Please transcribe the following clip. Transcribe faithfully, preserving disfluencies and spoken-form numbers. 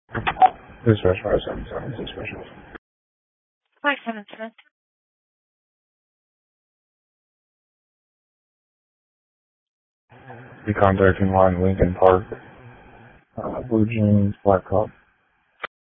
Dispatch five seven seven, dispatch. five seven seven. Be contacting line Lincoln Park. Uh, Blue Jeans, Black Hawk.